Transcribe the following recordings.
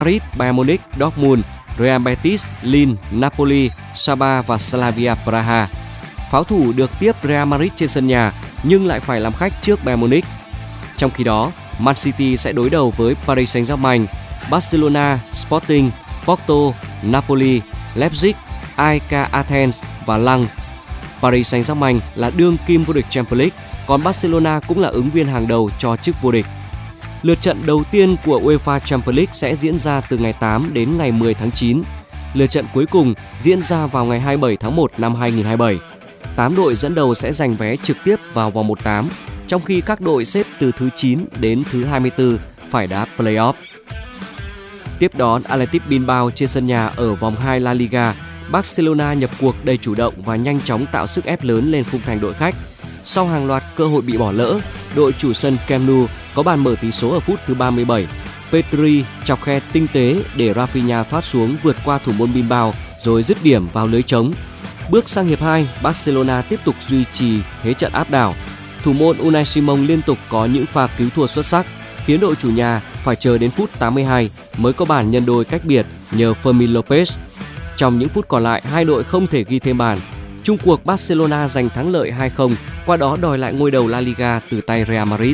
Madrid, Bayern Munich, Dortmund, Real Betis, Lille, Napoli, Saba và Slavia Praha. Pháo thủ được tiếp Real Madrid trên sân nhà nhưng lại phải làm khách trước Bayern Munich. Trong khi đó, Man City sẽ đối đầu với Paris Saint-Germain, Barcelona, Sporting, Porto, Napoli, Leipzig, AEK Athens và Lens. Paris Saint-Germain là đương kim vô địch Champions League, còn Barcelona cũng là ứng viên hàng đầu cho chức vô địch. Lượt trận đầu tiên của UEFA Champions League sẽ diễn ra từ ngày 8 đến ngày 10 tháng 9. Lượt trận cuối cùng diễn ra vào ngày 27 tháng 1 năm 2027. 8 đội dẫn đầu sẽ giành vé trực tiếp vào vòng 1/8, trong khi các đội xếp từ thứ 9 đến thứ 24 phải đá play-off. Tiếp đón Athletic Bilbao trên sân nhà ở vòng 2 La Liga, Barcelona nhập cuộc đầy chủ động và nhanh chóng tạo sức ép lớn lên khung thành đội khách. Sau hàng loạt cơ hội bị bỏ lỡ, đội chủ sân Camp Nou có bàn mở tỷ số ở phút thứ 37. Pedri chọc khe tinh tế để Rafinha thoát xuống vượt qua thủ môn Bilbao rồi dứt điểm vào lưới trống. Bước sang hiệp 2, Barcelona tiếp tục duy trì thế trận áp đảo. Thủ môn Unai Simon liên tục có những pha cứu thua xuất sắc, khiến đội chủ nhà phải chờ đến phút 82 mới có bàn nhân đôi cách biệt nhờ Fermin Lopez. Trong những phút còn lại, hai đội không thể ghi thêm bàn. Chung cuộc Barcelona giành thắng lợi 2-0, qua đó đòi lại ngôi đầu La Liga từ tay Real Madrid.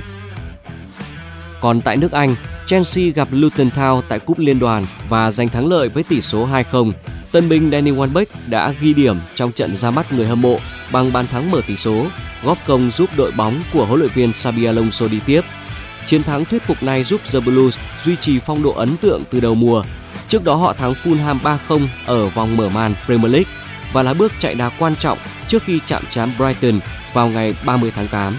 Còn tại nước Anh, Chelsea gặp Luton Town tại Cúp Liên đoàn và giành thắng lợi với tỷ số 2-0. Tân binh Danny Welbeck đã ghi điểm trong trận ra mắt người hâm mộ bằng bàn thắng mở tỷ số, góp công giúp đội bóng của huấn luyện viên Xabi Alonso đi tiếp. Chiến thắng thuyết phục này giúp The Blues duy trì phong độ ấn tượng từ đầu mùa. Trước đó họ thắng Fulham 3-0 ở vòng mở màn Premier League và là bước chạy đà quan trọng trước khi chạm trán Brighton vào ngày 30 tháng 8.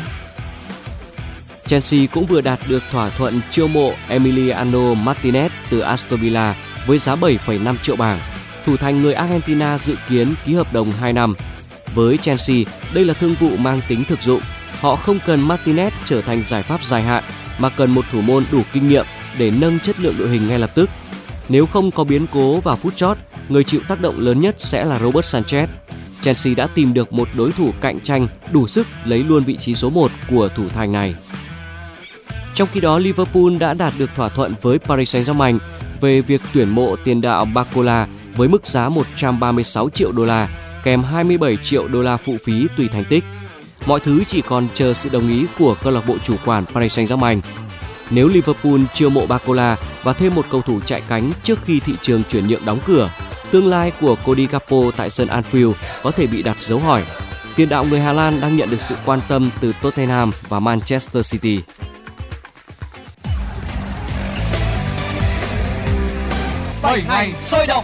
Chelsea cũng vừa đạt được thỏa thuận chiêu mộ Emiliano Martinez từ Aston Villa với giá 7,5 triệu bảng. Thủ thành người Argentina dự kiến ký hợp đồng 2 năm. Với Chelsea, đây là thương vụ mang tính thực dụng. Họ không cần Martinez trở thành giải pháp dài hạn, mà cần một thủ môn đủ kinh nghiệm để nâng chất lượng đội hình ngay lập tức. Nếu không có biến cố vào phút chót, người chịu tác động lớn nhất sẽ là Robert Sanchez. Chelsea đã tìm được một đối thủ cạnh tranh đủ sức lấy luôn vị trí số 1 của thủ thành này. Trong khi đó, Liverpool đã đạt được thỏa thuận với Paris Saint-Germain về việc tuyển mộ tiền đạo Barcola với mức giá 136 triệu đô la, kèm 27 triệu đô la phụ phí tùy thành tích. Mọi thứ chỉ còn chờ sự đồng ý của câu lạc bộ chủ quản Paris Saint-Germain. Nếu Liverpool chiêu mộ Barcola và thêm một cầu thủ chạy cánh trước khi thị trường chuyển nhượng đóng cửa, tương lai của Cody Gakpo tại sân Anfield có thể bị đặt dấu hỏi. Tiền đạo người Hà Lan đang nhận được sự quan tâm từ Tottenham và Manchester City. Bảy ngày sôi động.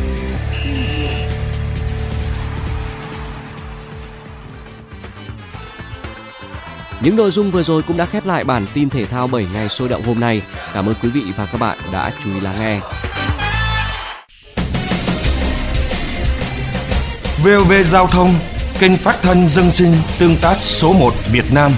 Những nội dung vừa rồi cũng đã khép lại bản tin thể thao 7 ngày sôi động hôm nay. Cảm ơn quý vị và các bạn đã chú ý lắng nghe. VOV Giao thông, kênh phát thanh dân sinh tương tác số 1 Việt Nam.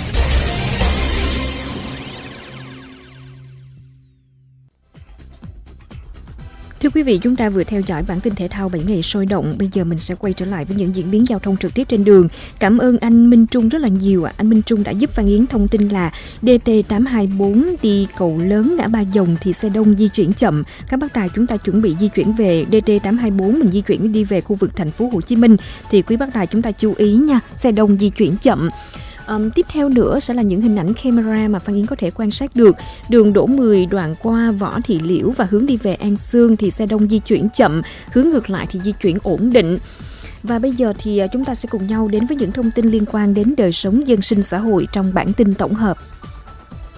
Thưa quý vị, chúng ta vừa theo dõi bản tin thể thao 7 ngày sôi động. Bây giờ mình sẽ quay trở lại với những diễn biến giao thông trực tiếp trên đường. Cảm ơn anh Minh Trung rất là nhiều. Anh Minh Trung đã giúp Phan Yến thông tin là DT824 đi Cầu Lớn ngã Ba Dòng thì xe đông di chuyển chậm. Các bác tài chúng ta chuẩn bị di chuyển về DT824 mình di chuyển đi về khu vực thành phố Hồ Chí Minh thì quý bác tài chúng ta chú ý nha, xe đông di chuyển chậm. Tiếp theo nữa sẽ là những hình ảnh camera mà Phan Yến có thể quan sát được. Đường Đỗ Mười đoạn qua Võ Thị Liễu và hướng đi về An Xương thì xe đông di chuyển chậm, hướng ngược lại thì di chuyển ổn định. Và bây giờ thì chúng ta sẽ cùng nhau đến với những thông tin liên quan đến đời sống dân sinh xã hội trong bản tin tổng hợp.